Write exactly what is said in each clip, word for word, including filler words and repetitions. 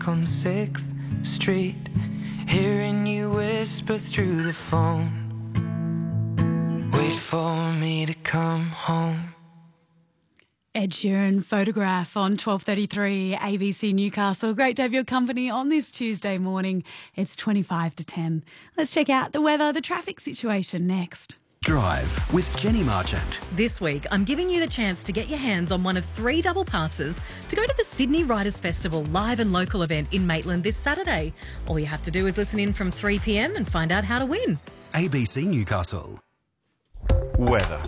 on sixth Street, hearing you whisper through the phone, wait for me to come home. Ed Sheeran, Photograph on twelve thirty-three A B C Newcastle. Great to have your company on this Tuesday morning. It's twenty-five to ten. Let's check out the weather, the traffic situation next. Drive with Jenny Marchant. This week, I'm giving you the chance to get your hands on one of three double passes to go to the Sydney Writers' Festival live and local event in Maitland this Saturday. All you have to do is listen in from three p m and find out how to win. A B C Newcastle. Weather.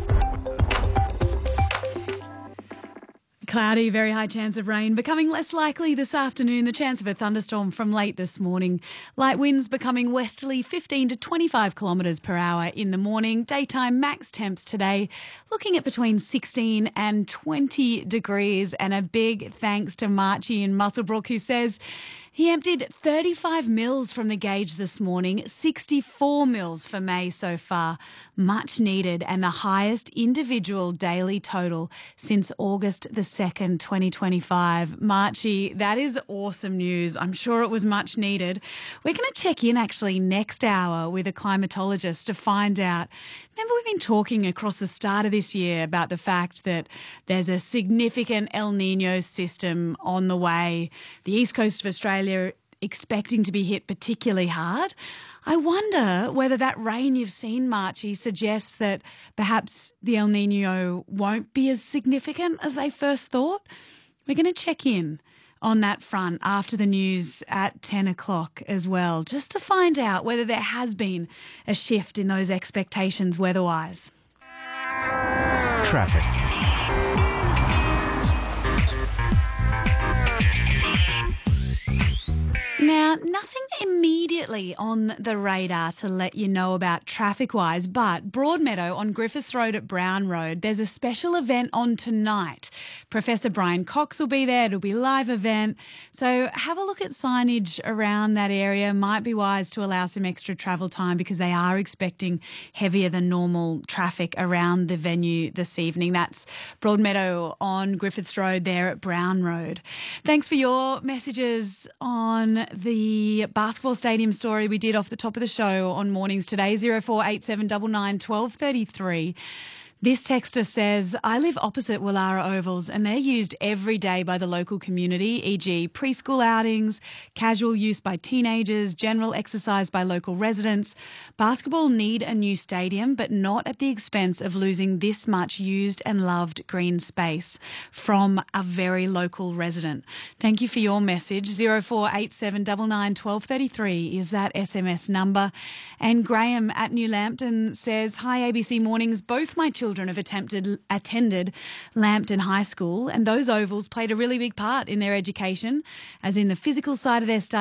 Cloudy, very high chance of rain, becoming less likely this afternoon. The chance of a thunderstorm from late this morning. Light winds becoming westerly, fifteen to twenty-five kilometres per hour in the morning. Daytime max temps today looking at between sixteen and twenty degrees. And a big thanks to Marchie in Muswellbrook, who says he emptied thirty-five mils from the gauge this morning, sixty-four mils for May so far. Much needed, and the highest individual daily total since August the second, twenty twenty-five. Marchie, that is awesome news. I'm sure it was much needed. We're going to check in actually next hour with a climatologist to find out. Remember, we've been talking across the start of this year about the fact that there's a significant El Nino system on the way. The east coast of Australia expecting to be hit particularly hard. I wonder whether that rain you've seen, Marchie, suggests that perhaps the El Nino won't be as significant as they first thought. We're going to check in on that front after the news at ten o'clock as well, just to find out whether there has been a shift in those expectations weather-wise. Traffic. Now, nothing immediately on the radar to let you know about traffic-wise, but Broadmeadow on Griffith Road at Brown Road, there's a special event on tonight. Professor Brian Cox will be there. It'll be a live event. So have a look at signage around that area. Might be wise to allow some extra travel time because they are expecting heavier than normal traffic around the venue this evening. That's Broadmeadow on Griffiths Road there at Brown Road. Thanks for your messages on the basketball stadium story we did off the top of the show on mornings today. zero four eight seven nine nine one two three three. This texter says, I live opposite Willara Ovals and they're used every day by the local community, for example preschool outings, casual use by teenagers, general exercise by local residents. Basketball need a new stadium, but not at the expense of losing this much used and loved green space. From a very local resident. Thank you for your message. zero four eight seven nine nine one two three three is that S M S number. And Graham at New Lambton says, hi A B C Mornings, both my children have attempted, attended Lambton High School, and those ovals played a really big part in their education, as in the physical side of their studies.